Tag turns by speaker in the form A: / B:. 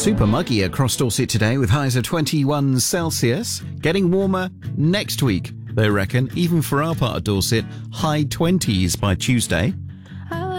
A: Super muggy across Dorset today with highs of 21 Celsius. Getting warmer next week, they reckon. Even for our part of Dorset, high 20s by Tuesday.